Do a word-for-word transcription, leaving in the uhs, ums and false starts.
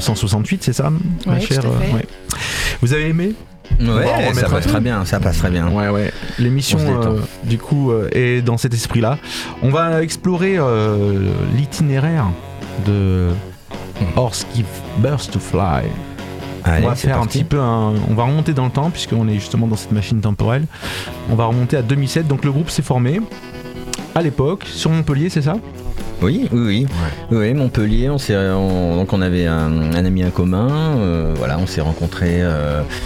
cent soixante-huit, c'est ça, ma Ouais, chère tout à fait. euh, ouais. Vous avez aimé? Ouais, ça passe très bien, ça passe très bien. Ouais, ouais. L'émission, euh, du coup, euh, est dans cet esprit-là. On va explorer euh, l'itinéraire de Horse Give Birth to Fly. Allez, on va faire parti. un petit peu un, on va remonter dans le temps puisqu'on est justement dans cette machine temporelle. On va remonter à deux mille sept. Donc le groupe s'est formé à l'époque sur Montpellier, c'est ça? Oui, oui, oui. Ouais. Oui, Montpellier, on s'est, on, donc on avait un, un ami en commun, euh, voilà, on s'est rencontrés. Euh,